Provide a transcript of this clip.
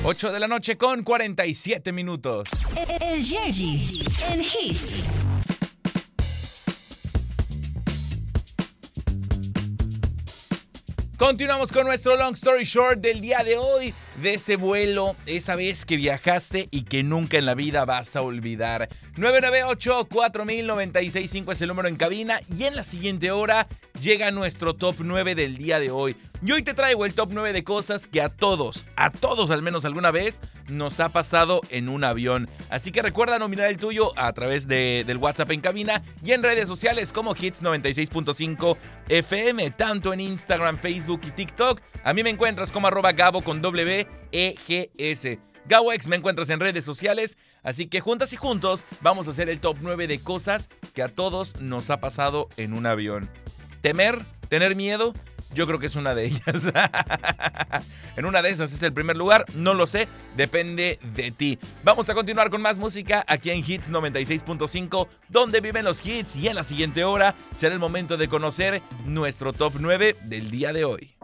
8 de la noche con 47 minutos. El Yerji en Hits. Continuamos con nuestro Long Story Short del día de hoy, de ese vuelo, esa vez que viajaste y que nunca en la vida vas a olvidar. 998-4000-965 es el número en cabina y en la siguiente hora llega nuestro top 9 del día de hoy. Y hoy te traigo el top 9 de cosas que a todos al menos alguna vez, nos ha pasado en un avión. Así que recuerda nominar el tuyo a través del WhatsApp en cabina y en redes sociales como Hits 96.5 FM, tanto en Instagram, Facebook y TikTok. A mí me encuentras como @Gabo con WEGS. GaboX me encuentras en redes sociales, así que juntas y juntos vamos a hacer el top 9 de cosas que a todos nos ha pasado en un avión. ¿Tener miedo? Yo creo que es una de ellas. En una de esas es el primer lugar, no lo sé, depende de ti. Vamos a continuar con más música aquí en Hits 96.5, donde viven los hits, y en la siguiente hora será el momento de conocer nuestro top 9 del día de hoy.